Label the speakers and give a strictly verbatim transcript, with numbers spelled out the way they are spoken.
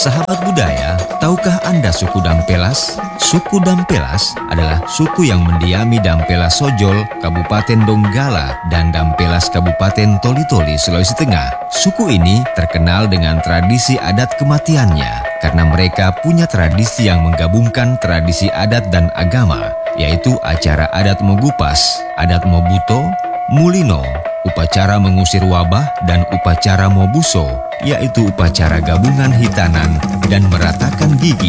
Speaker 1: Sahabat budaya, tahukah Anda suku Dampelas? Suku Dampelas adalah suku yang mendiami Dampelas Sojol, Kabupaten Donggala, dan Dampelas Kabupaten Toli-Toli, Sulawesi Tengah. Suku ini terkenal dengan tradisi adat kematiannya karena mereka punya tradisi yang menggabungkan tradisi adat dan agama, yaitu acara adat Mogupas, adat Mobuto, Mulino, upacara mengusir wabah, dan upacara Mobuso, yaitu upacara gabungan hitanan dan meratakan gigi.